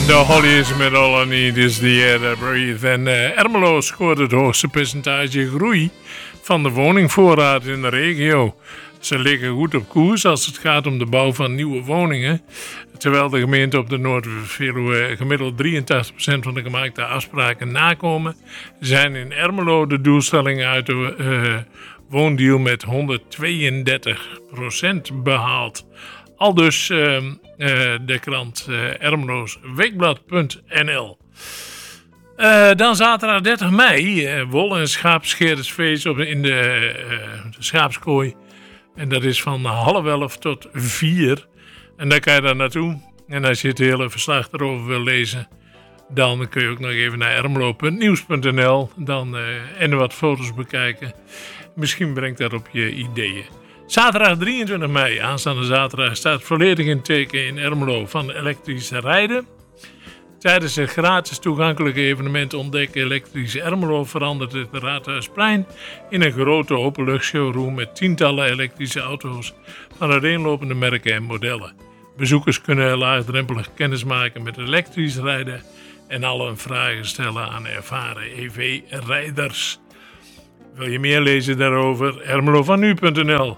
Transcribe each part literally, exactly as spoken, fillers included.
De Hollies met All I Need Is The Air That Breathe. En uh, Ermelo scoort het hoogste percentage groei van de woningvoorraad in de regio. Ze liggen goed op koers als het gaat om de bouw van nieuwe woningen. Terwijl de gemeenten op de Noord-Veluwe gemiddeld drieëntachtig procent van de gemaakte afspraken nakomen, zijn in Ermelo de doelstellingen uit de uh, woondeal met honderdtweeëndertig procent behaald. Aldus uh, uh, de krant uh, Ermelo's Weekblad punt n l. Uh, dan zaterdag dertig mei, uh, wol- en schaapscheerdersfeest op in de, uh, de schaapskooi. En dat is van half elf tot vier. En daar kan je daar naartoe. En als je het hele verslag erover wil lezen, dan kun je ook nog even naar ermelo punt nieuws punt n l dan, uh, en wat foto's bekijken. Misschien brengt dat op je ideeën. Zaterdag drieëntwintig mei, aanstaande zaterdag, staat volledig in teken in Ermelo van elektrisch rijden. Tijdens het gratis toegankelijke evenement Ontdek Elektrisch Ermelo verandert het Raadhuisplein in een grote openluchtshowroom met tientallen elektrische auto's van uiteenlopende merken en modellen. Bezoekers kunnen laagdrempelig kennis maken met elektrisch rijden en al hun vragen stellen aan ervaren E V-rijders. Wil je meer lezen daarover? ermelo van nu punt n l.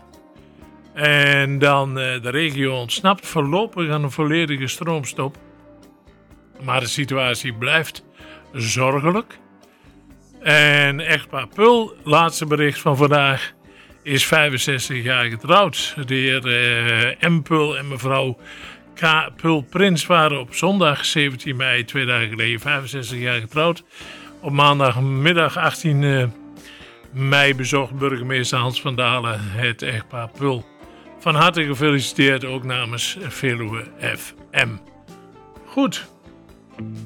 En dan uh, de regio ontsnapt voorlopig aan een volledige stroomstop. Maar de situatie blijft zorgelijk. En echtpaar Pul, laatste bericht van vandaag, is vijfenzestig jaar getrouwd. De heer uh, M. Pul en mevrouw K. Pul Prins waren op zondag zeventien mei, twee dagen geleden, vijfenzestig jaar getrouwd. Op maandagmiddag achttien mei bezocht burgemeester Hans van Dalen het echtpaar Pul. Van harte gefeliciteerd ook namens Veluwe F M. Goed.